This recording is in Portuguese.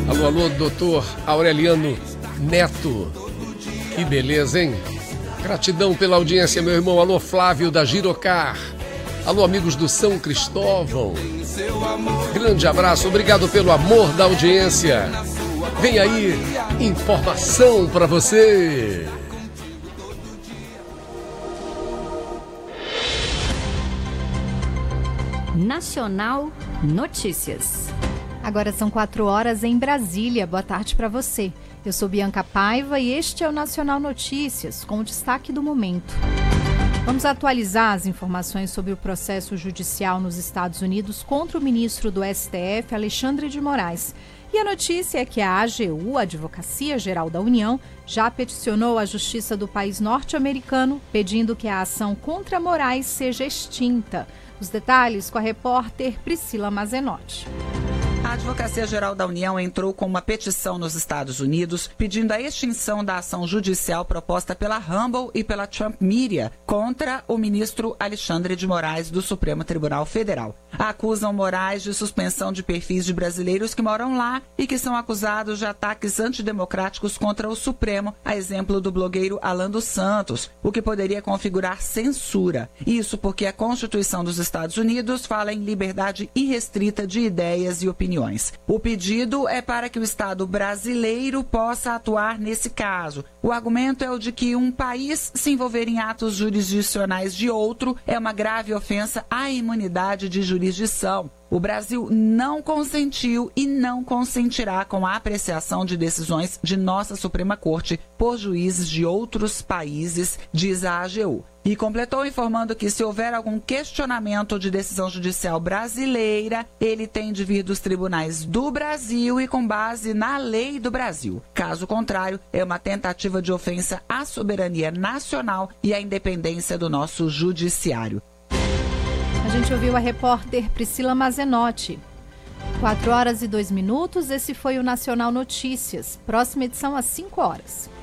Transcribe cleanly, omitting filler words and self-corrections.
Alô, alô, doutor Aureliano Neto. Que beleza, hein? Gratidão pela audiência, meu irmão. Alô, Flávio da Girocar. Alô, amigos do São Cristóvão. Grande abraço, obrigado pelo amor da audiência. Vem aí, informação para você. Nacional Notícias. Agora são 4 horas em Brasília. Boa tarde para você. Eu sou Bianca Paiva e este é o Nacional Notícias, com o destaque do momento. Vamos atualizar as informações sobre o processo judicial nos Estados Unidos contra o ministro do STF, Alexandre de Moraes. E a notícia é que a AGU, a Advocacia Geral da União, já peticionou a Justiça do país norte-americano, pedindo que a ação contra Moraes seja extinta. Os detalhes com a repórter Priscila Mazenotti. A Advocacia Geral da União entrou com uma petição nos Estados Unidos pedindo a extinção da ação judicial proposta pela Rumble e pela Trump Media contra o ministro Alexandre de Moraes do Supremo Tribunal Federal. Acusam Moraes de suspensão de perfis de brasileiros que moram lá e que são acusados de ataques antidemocráticos contra o Supremo, a exemplo do blogueiro Alan dos Santos, o que poderia configurar censura. Isso porque a Constituição dos Estados Unidos fala em liberdade irrestrita de ideias e opiniões. O pedido é para que o Estado brasileiro possa atuar nesse caso. O argumento é o de que um país se envolver em atos jurisdicionais de outro é uma grave ofensa à imunidade de jurisdição. O Brasil não consentiu e não consentirá com a apreciação de decisões de nossa Suprema Corte por juízes de outros países, diz a AGU. E completou informando que se houver algum questionamento de decisão judicial brasileira, ele tem de vir dos tribunais do Brasil e com base na lei do Brasil. Caso contrário, é uma tentativa de ofensa à soberania nacional e à independência do nosso judiciário. A gente ouviu a repórter Priscila Mazenotti. 4 horas e 2 minutos, esse foi o Nacional Notícias. Próxima edição às 5 horas.